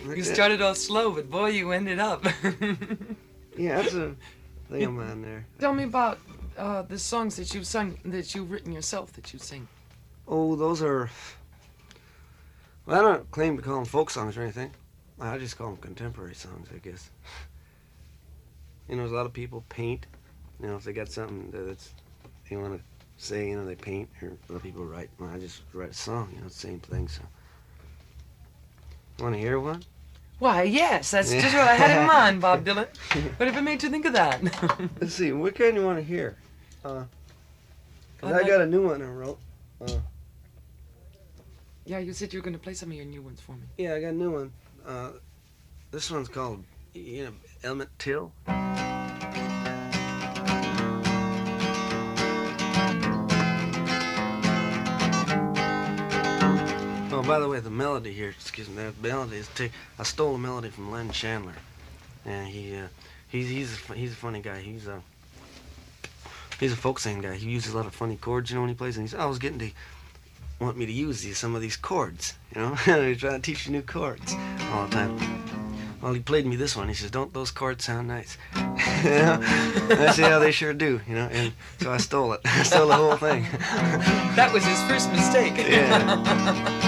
You started off slow, but boy, you ended up. Yeah, that's a thing of mine there. Tell me about the songs that you've sung, that you've written yourself, that you sing. Oh, those are... Well, I don't claim to call them folk songs or anything. I just call them contemporary songs, I guess. You know, there's a lot of people paint. You know, if they got something that's they want to say, you know, they paint. Or a lot of people write. Well, I just write a song, you know, the same thing, so... Want to hear one? Why, yes, that's just what I had in mind, Bob Dylan. Whatever made you think of that? Let's see, what kind you want to hear? 'Cause I got a new one I wrote. Yeah, you said you were going to play some of your new ones for me. Yeah, I got a new one. This one's called, you know, Element Till. Oh, by the way, the melody here, excuse me, that melody is I stole a melody from Len Chandler, and he's a funny guy. He's a folk singing guy. He uses a lot of funny chords, you know, when he plays, and he's always getting to want me to use some of these chords, you know. He's trying to teach me new chords all the time. Well, he played me this one. He says, "Don't those chords sound nice?" You know? And I said, "Yeah, they sure do," you know. And so I stole it. I stole the whole thing. That was his first mistake. Yeah.